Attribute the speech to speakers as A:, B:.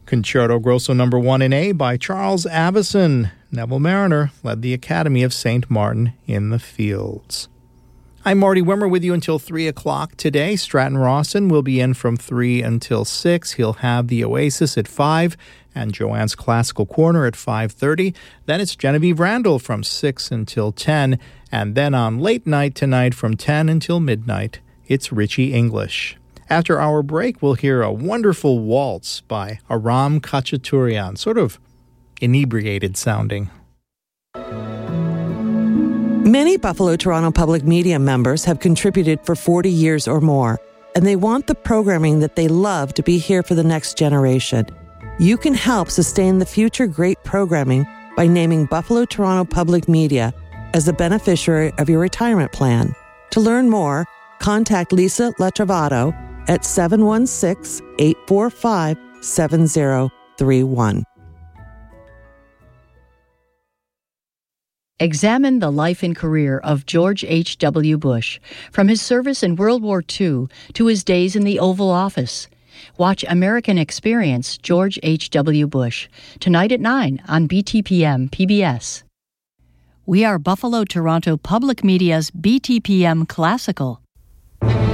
A: Concerto Grosso No. 1 in A by Charles Avison. Neville Mariner led the Academy of St. Martin in the Fields. I'm Marty Wimmer with you until 3 o'clock today. Stratton Rawson will be in from 3 until 6. He'll have the Oasis at 5 and Joanne's Classical Corner at 5:30. Then it's Genevieve Randall from 6 until 10. And then on late night tonight from 10 until midnight, it's Richie English. After our break, we'll hear a wonderful waltz by Aram Khachaturian, sort of inebriated sounding.
B: Many Buffalo Toronto Public Media members have contributed for 40 years or more, and they want the programming that they love to be here for the next generation. You can help sustain the future great programming by naming Buffalo Toronto Public Media as a beneficiary of your retirement plan. To learn more, contact Lisa Latrovato at 716-845-7031.
C: Examine the life and career of George H.W. Bush, from his service in World War II to his days in the Oval Office. Watch American Experience George H.W. Bush, tonight at 9 on BTPM PBS. We are Buffalo Toronto Public Media's BTPM Classical.